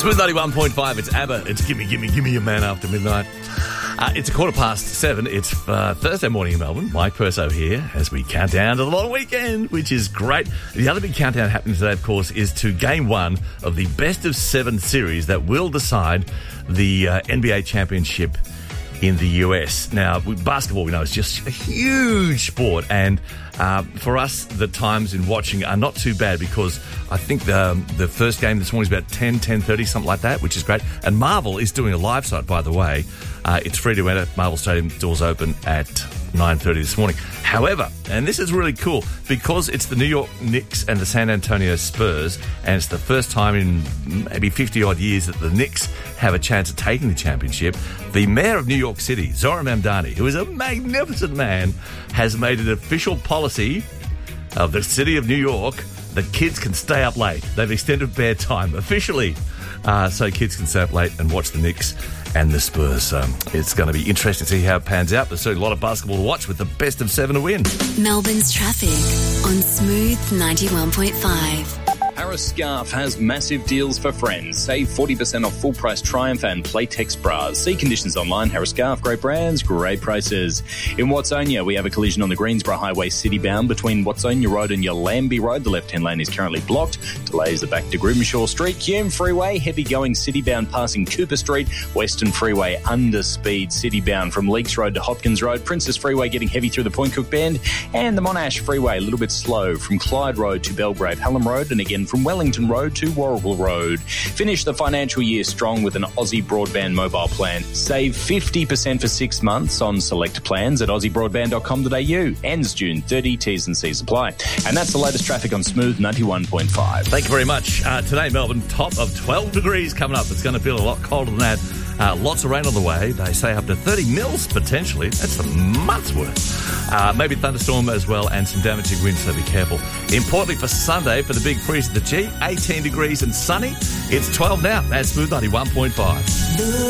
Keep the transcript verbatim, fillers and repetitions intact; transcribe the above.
Smooth ninety-one point five, it's ABBA. It's Gimme, Gimme, Gimme Your Man After Midnight. Uh, it's a quarter past seven. It's uh, Thursday morning in Melbourne. Mike Perso here as we count down to the long weekend, which is great. The other big countdown happening today, of course, is to game one of the best of seven series that will decide the uh, N B A championship in the U S. Now, basketball, we know, is just a huge sport, and uh, for us, the times in watching are not too bad because I think the the first game this morning is about ten, ten thirty, something like that, which is great. And Marvel is doing a live site, by the way. Uh, it's free to enter. Marvel Stadium doors open at nine thirty this morning. However, and this is really cool, because it's the New York Knicks and the San Antonio Spurs, and it's the first time in maybe fifty-odd years that the Knicks have a chance of taking the championship, the mayor of New York City, Zohran Mamdani, who is a magnificent man, has made it official policy of the city of New York that kids can stay up late. They've extended bedtime officially, uh, so kids can stay up late and watch the Knicks and the Spurs. Um, it's going to be interesting to see how it pans out. There's certainly a lot of basketball to watch with the best of seven to win. Melbourne's traffic on Smooth ninety-one point five. Harris Scarf has massive deals for friends. Save forty percent off full-price Triumph and Playtex bras. See conditions online. Harris Scarf, great brands, great prices. In Watsonia, we have a collision on the Greensboro Highway city-bound between Watsonia Road and Yallambee Road. The left-hand lane is currently blocked. Delays are back to Grimshaw Street. Hume Freeway, heavy-going city-bound passing Cooper Street. Western Freeway, under-speed city-bound from Leakes Road to Hopkins Road. Princess Freeway getting heavy through the Point Cook Bend. And the Monash Freeway, a little bit slow from Clyde Road to Belgrave Hallam Road. And again, from Wellington Road to Warragul Road. Finish the financial year strong with an Aussie Broadband mobile plan. Save fifty percent for six months on select plans at aussie broadband dot com dot a u. Ends June thirtieth, T's and C's apply. And that's the latest traffic on Smooth ninety-one point five. Thank you very much. Uh, today, Melbourne, top of twelve degrees coming up. It's going to feel a lot colder than that. Uh, lots of rain on the way. They say up to thirty mils potentially. That's a month's worth. Uh, maybe thunderstorm as well and some damaging winds, so be careful. Importantly for Sunday, for the big freeze at the G, eighteen degrees and sunny. It's twelve now. That's Smooth ninety-one point five.